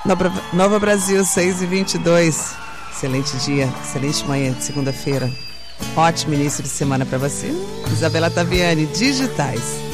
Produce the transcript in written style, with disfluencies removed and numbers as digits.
Nova Brasil, 6h22. Excelente dia, excelente manhã de segunda-feira. Ótimo início de semana para você. Isabela Taviani, Digitais.